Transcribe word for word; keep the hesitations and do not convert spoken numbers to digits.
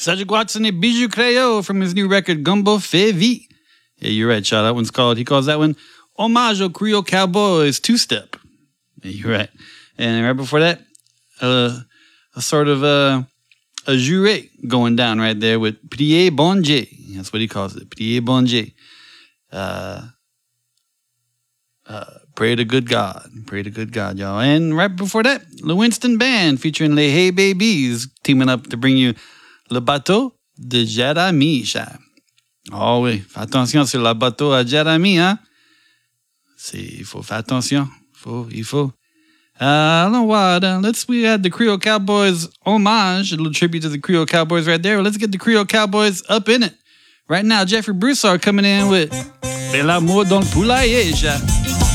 Cedric Watson et Bijou Créole from his new record, Gumbo Fait Vie. Yeah, you're right, Shaw. That one's called, he calls that one Hommage aux Creole Cowboys Two-Step. Yeah, you're right. And right before that, uh, a sort of uh, a juré going down right there with Prier Bon Dieu. That's what he calls it, Prier Bon Dieu. Uh, uh, pray to good God. Pray to good God, y'all. And right before that, the Winston Band featuring Les Hey Babies teaming up to bring you Le Bateau de Jérémie. Oh oui, fais attention sur le bateau à Jérémie, hein? C'est, il faut faire attention. Il faut, il faut. Uh, I don't know what. Uh, let's, we had the Creole Cowboys homage, a little tribute to the Creole Cowboys right there. Let's get the Creole Cowboys up in it. Right now, Jeffrey Broussard coming in with De l'amour dans le poulailler.